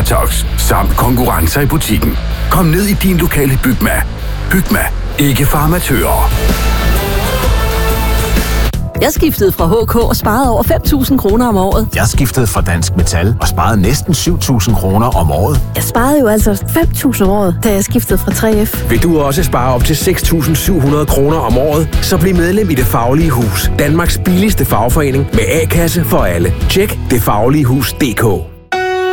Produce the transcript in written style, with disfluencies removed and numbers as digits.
Botox samt konkurrencer i butikken. Kom ned i din lokale Bygma. Bygma. Ikke for amatører. Jeg skiftede fra HK og sparede over 5.000 kroner om året. Jeg skiftede fra Dansk Metal og sparede næsten 7.000 kroner om året. Jeg sparede jo altså 5.000 om året, da jeg skiftede fra 3F. Vil du også spare op til 6.700 kroner om året? Så bliv medlem i Det Faglige Hus. Danmarks billigste fagforening med A-kasse for alle. Tjek detfagligehus.dk.